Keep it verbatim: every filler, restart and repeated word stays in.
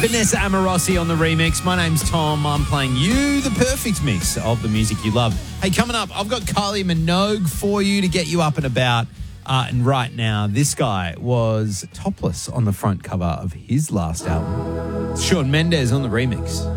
Vanessa Amorosi on the remix. My name's Tom. I'm playing you the perfect mix of the music you love. Hey, coming up, I've got Kylie Minogue for you to get you up and about. Uh, and right now, this guy was topless on the front cover of his last album. Shawn Mendes on the remix.